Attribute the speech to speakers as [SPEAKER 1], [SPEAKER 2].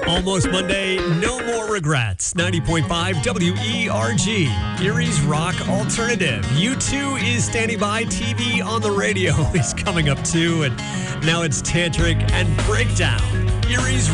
[SPEAKER 1] Almost Monday, no more regrets. 90.5 WERG, Erie's Rock Alternative. U2 is standing by. TV on the radio is coming up too. And now it's Tantric and Breakdown. Erie's